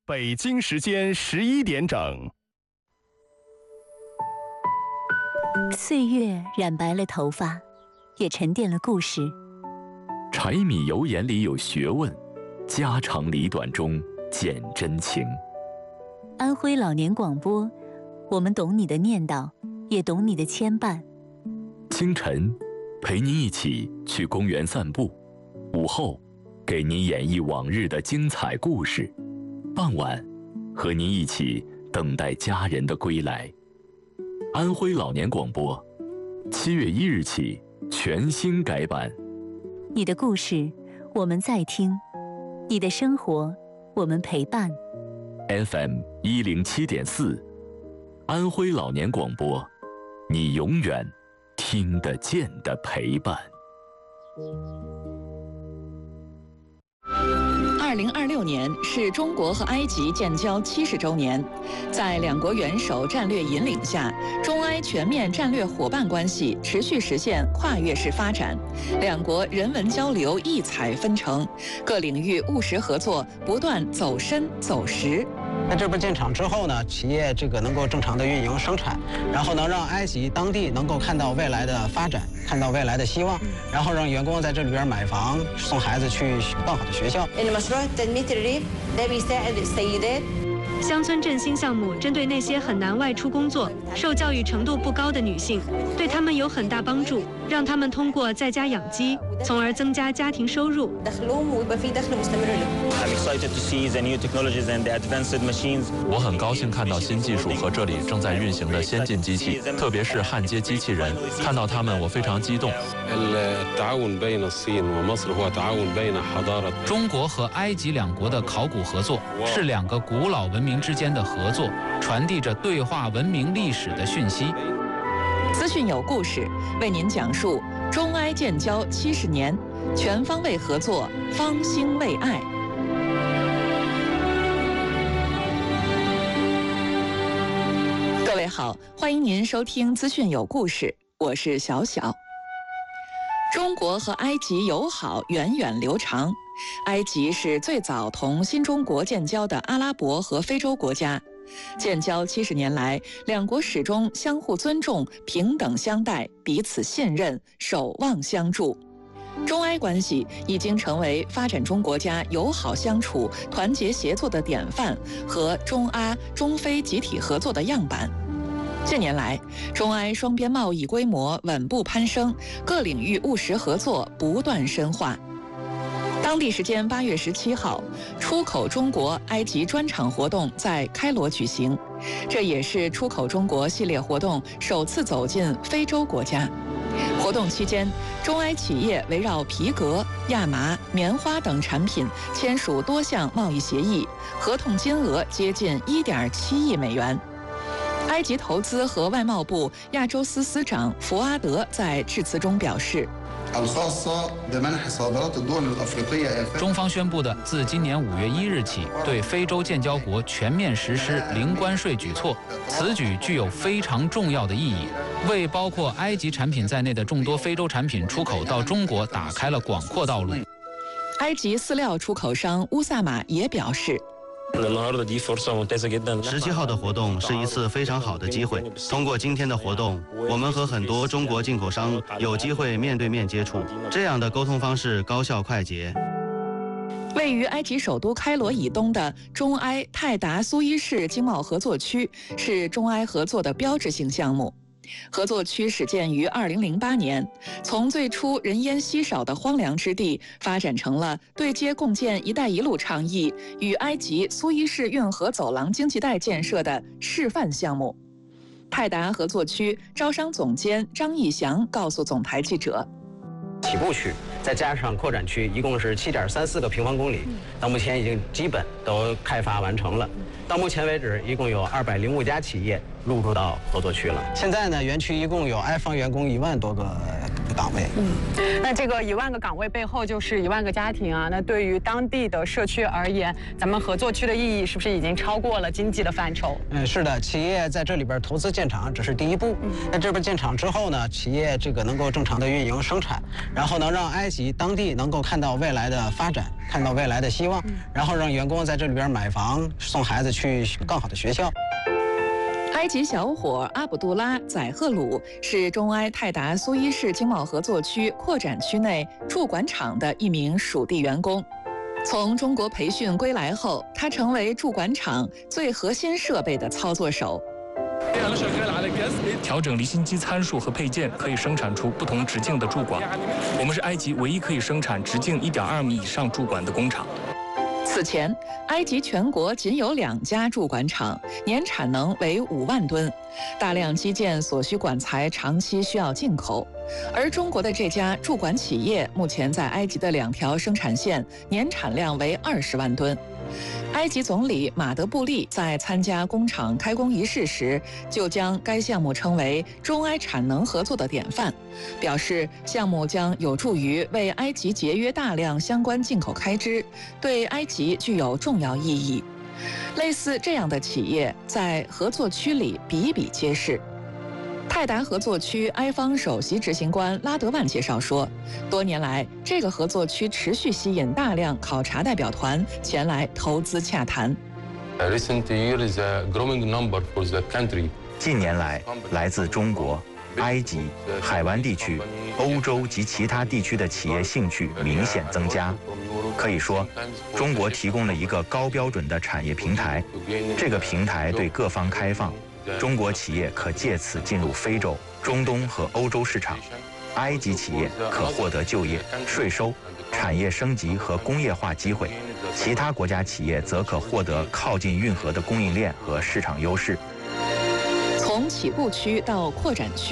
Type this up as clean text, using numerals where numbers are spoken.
北京时间11点整。 岁月染白了头发，也沉淀了故事。 柴米油盐里有学问，家长里短中见真情。 安徽老年广播，我们懂你的念叨，也懂你的牵绊。 清晨，陪您一起去公园散步；午后，给您演绎往日的精彩故事；傍晚，和您一起等待家人的归来。安徽老年广播，7月1日起全新改版。 你的故事，我们在听；你的生活，我们陪伴。 FM 107.4，安徽老年广播，你永远听得见的陪伴。 2026年是中国和埃及建交70周年，在两国元首战略引领下，中埃全面战略伙伴关系持续实现跨越式发展，两国人文交流异彩纷呈，各领域务实合作不断走深走实。 在这边建厂之后呢，企业能够正常的运营生产，然后能让埃及当地能够看到未来的发展，看到未来的希望，然后让员工在这里边买房，送孩子去更好的学校。 乡村振兴项目针对那些很难外出工作、受教育程度不高的女性，对她们有很大帮助，让她们通过在家养鸡，从而增加家庭收入。 我很高兴看到新技术和这里正在运行的先进机器，特别是焊接机器人，看到它们我非常激动。 中国和埃及两国的考古合作是两个古老文明之间的合作，传递着对话文明历史的讯息。 资讯有故事，为您讲述中埃建交70年，全方位合作，方兴未艾。各位好，欢迎您收听资讯有故事，我是小小。中国和埃及友好源远流长，埃及是最早同新中国建交的阿拉伯和非洲国家。建交70年来，两国始终相互尊重、平等相待、彼此信任、守望相助。中埃关系已经成为发展中国家友好相处、团结协作的典范和中阿、中非集体合作的样板。近年来，中埃双边贸易规模稳步攀升，各领域务实合作不断深化。当地时间8月17号，出口中国埃及专场活动在开罗举行，这也是出口中国系列活动首次走进非洲国家。活动期间，中埃企业围绕皮革、亚麻、棉花等产品签署多项贸易协议，合同金额接近1.7亿美元。埃及投资和外贸部亚洲司司长福阿德在致辞中表示， 中方宣布的自今年5月1日起对非洲建交国全面实施零关税举措，此举具有非常重要的意义，为包括埃及产品在内的众多非洲产品出口到中国打开了广阔道路。 埃及饲料出口商乌萨马也表示 ，17号的活动是一次非常好的机会。通过今天的活动，我们和很多中国进口商有机会面对面接触，这样的沟通方式高效快捷。 位于埃及首都开罗以东的中埃泰达苏伊士经贸合作区是中埃合作的标志性项目。合作区始建于2008年，从最初人烟稀少的荒凉之地，发展成了对接共建“一带一路”倡议与埃及苏伊士运河走廊经济带建设的示范项目。泰达合作区招商总监张义祥告诉总台记者， 起步区再加上扩展区，一共是7.34个平方公里，到目前已经基本都开发完成了。到目前为止，一共有205家企业入驻到合作区了。现在呢，园区一共有埃方员工1万多个岗位。 那这个1万个岗位背后就是1万个家庭啊。那对于当地的社区而言，咱们合作区的意义是不是已经超过了经济的范畴？ 是的，企业在这里边投资建厂只是第一步。在这边建厂之后呢，企业这个能够正常的运营生产，然后能让埃及当地能够看到未来的发展，看到未来的希望，然后让员工在这里边买房，送孩子去更好的学校。 埃及小伙阿卜杜拉·宰赫鲁是中埃泰达苏伊士经贸合作区扩展区内驻管厂的一名属地员工。从中国培训归来后，他成为驻管厂最核心设备的操作手。 调整离心机参数和配件，可以生产出不同直径的柱管。我们是埃及唯一可以生产直径1.2米以上柱管的工厂。 此前，埃及全国仅有2家驻管厂，年产能为5万吨，大量基建所需管材长期需要进口。而中国的这家驻管企业目前在埃及的2条生产线，年产量为20万吨。埃及总理马德布利在参加工厂开工仪式时，就将该项目称为中埃产能合作的典范，表示项目将有助于为埃及节约大量相关进口开支，对埃及具有重要意义。类似这样的企业在合作区里比比皆是。泰达合作区埃方首席执行官拉德万介绍说，多年来，这个合作区持续吸引大量考察代表团前来投资洽谈。 近年来，来自中国、埃及、海湾地区、欧洲及其他地区的企业兴趣明显增加。可以说，中国提供了一个高标准的产业平台，这个平台对各方开放。中国企业可借此进入非洲、中东和欧洲市场，埃及企业可获得就业、税收、产业升级和工业化机会，其他国家企业则可获得靠近运河的供应链和市场优势。 从起步区到扩展区，